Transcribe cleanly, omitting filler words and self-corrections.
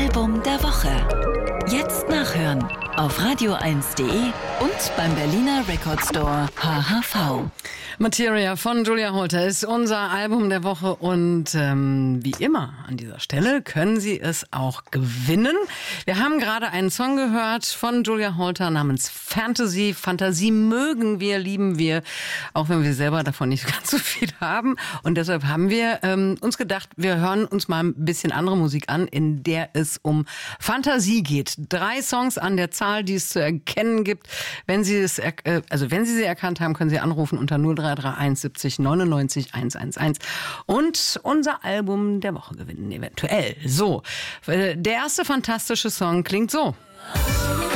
Album der Woche. Jetzt nachhören auf radio1.de und beim Berliner Record Store HHV. Materia von Julia Holter ist unser Album der Woche und wie immer an dieser Stelle können Sie es auch gewinnen. Wir haben gerade einen Song gehört von Julia Holter namens Fantasy. Fantasie mögen wir, lieben wir, auch wenn wir selber davon nicht ganz so viel haben. Und deshalb haben wir uns gedacht, wir hören uns mal ein bisschen andere Musik an, in der es um Fantasie geht. 3 Songs an der Zahl, die es zu erkennen gibt. Wenn Sie sie erkannt haben, können Sie anrufen unter 0331 70 99 111 und unser Album der Woche gewinnen eventuell. So, der erste fantastische Song klingt so.